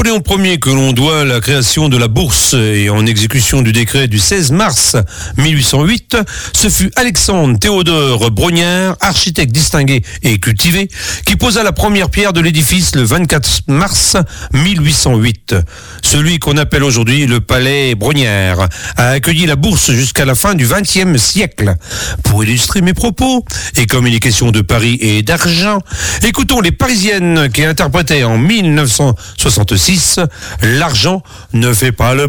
Napoléon Ier que l'on doit la création de la bourse et en exécution du décret du 16 mars 1808, ce fut Alexandre Théodore Brongniart, architecte distingué et cultivé, qui posa la première pierre de l'édifice le 24 mars 1808. Celui qu'on appelle aujourd'hui le palais Brongniart a accueilli la bourse jusqu'à la fin du XXe siècle. Pour illustrer mes propos, et comme il est question de Paris et d'argent, écoutons les Parisiennes qui interprétaient en 1966 « L'argent ne fait pas le bonheur ».